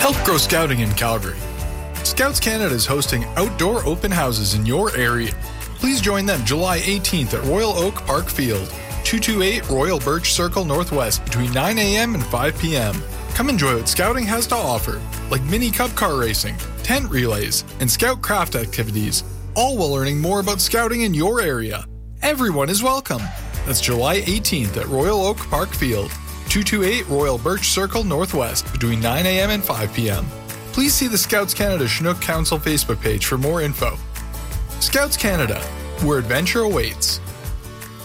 Help grow scouting in Calgary. Scouts Canada is hosting outdoor open houses in your area. Please join them July 18th at Royal Oak Park Field, 228 Royal Birch Circle Northwest between 9 a.m. and 5 p.m. Come enjoy what Scouting has to offer, like mini Cub car racing, tent relays, and Scout craft activities, all while learning more about Scouting in your area. Everyone is welcome. That's July 18th at Royal Oak Park Field, 228 Royal Birch Circle Northwest between 9 a.m. and 5 p.m. Please see the Scouts Canada Chinook Council Facebook page for more info. Scouts Canada, where adventure awaits.